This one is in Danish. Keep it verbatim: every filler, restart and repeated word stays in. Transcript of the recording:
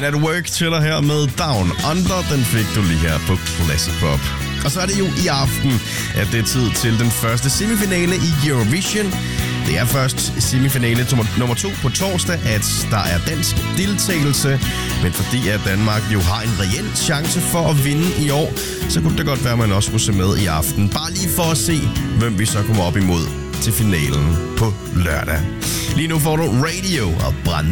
Man at Work til dig her med Down Under. Den fik du lige her på Classic Pop. Og så er det jo i aften, at det er tid til den første semifinale i Eurovision. Det er først semifinale nummer to på torsdag, at der er dansk deltagelse. Men fordi at Danmark jo har en reel chance for at vinde i år, så kunne det godt være, at man også skulle se med i aften. Bare lige for at se, hvem vi så kommer op imod til finalen på lørdag. Lige nu får du Radio og Brand.